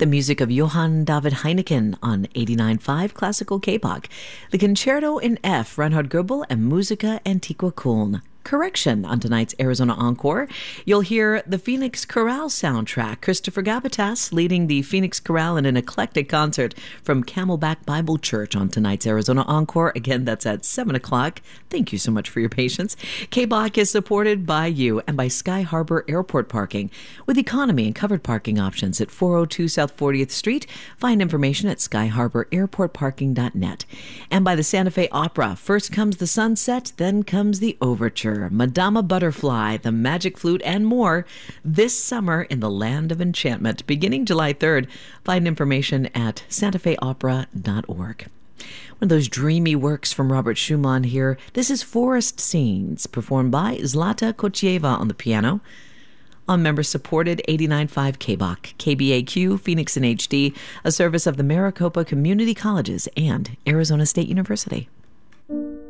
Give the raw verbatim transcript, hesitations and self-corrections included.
The music of Johann David Heineken on eighty-nine point five Classical K-Pop. The Concerto in F, Reinhard Goebel and Musica Antiqua Köln. Correction on tonight's Arizona Encore. You'll hear the Phoenix Chorale soundtrack. Christopher Gabatas leading the Phoenix Chorale in an eclectic concert from Camelback Bible Church on tonight's Arizona Encore. Again, that's at seven o'clock. Thank you so much for your patience. K B O C is supported by you and by Sky Harbor Airport Parking with economy and covered parking options at four oh two South fortieth Street. Find information at sky harbor airport parking dot net. And by the Santa Fe Opera. First comes the sunset, then comes the overture. Madama Butterfly, the Magic Flute, and more this summer in the Land of Enchantment, beginning July third. Find information at santa fe opera dot org. One of those dreamy works from Robert Schumann here. This is Forest Scenes, performed by Zlata Kochieva on the piano. On member-supported eighty-nine point five K B O C, K B A Q, Phoenix in H D, a service of the Maricopa Community Colleges and Arizona State University.